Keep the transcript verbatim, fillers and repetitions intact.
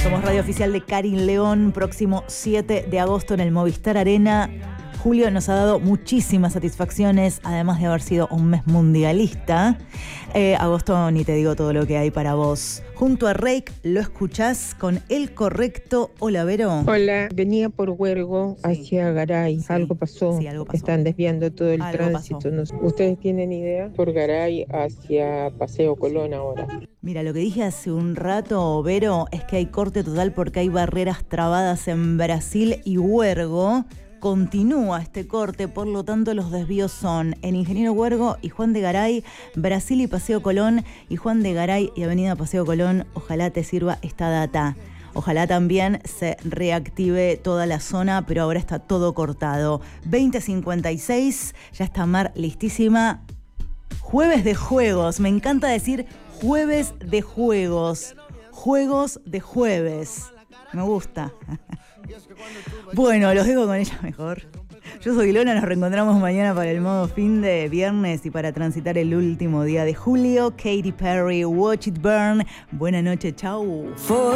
Somos radio oficial de Karin León, próximo siete de agosto en el Movistar Arena. Julio nos ha dado muchísimas satisfacciones, además de haber sido un mes mundialista. Eh, agosto, ni te digo todo lo que hay para vos. Junto a Reik, lo escuchás con El Correcto. Hola, Vero. Hola, venía por Huergo Sí. hacia Garay. Sí. Algo pasó. Sí, algo pasó. Están desviando todo el Algo tránsito. No sé. ¿Ustedes tienen idea? Por Garay hacia Paseo Colón ahora. Mira, lo que dije hace un rato, Vero, es que hay corte total porque hay barreras trabadas en Brasil y Huergo. Continúa este corte, por lo tanto los desvíos son en Ingeniero Huergo y Juan de Garay, Brasil y Paseo Colón, y Juan de Garay y Avenida Paseo Colón. Ojalá te sirva esta data. Ojalá también se reactive toda la zona, pero ahora está todo cortado. veinte cincuenta y seis, ya está Mar listísima. Jueves de juegos, me encanta decir jueves de juegos. Juegos de jueves. Me gusta. Bueno, los dejo con ella mejor. Yo soy Lona, nos reencontramos mañana para el modo fin de viernes y para transitar el último día de julio. Katy Perry, Watch It Burn. Buena noche, chau.